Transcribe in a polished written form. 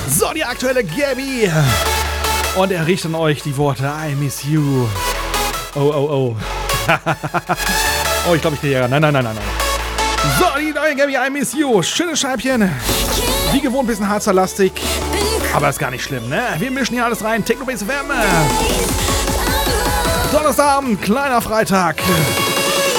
So, die aktuelle Gabby. Und er riecht an euch die Worte I miss you. Oh, oh, oh. Oh, ich glaube, ich gehe ja. Nein. So, die neue Gabby, I miss you. Schönes Scheibchen. Wie gewohnt, ein bisschen Harzerlastig. Aber ist gar nicht schlimm, ne? Wir mischen hier alles rein. Techno Base FM. Donnerstagabend, kleiner Freitag.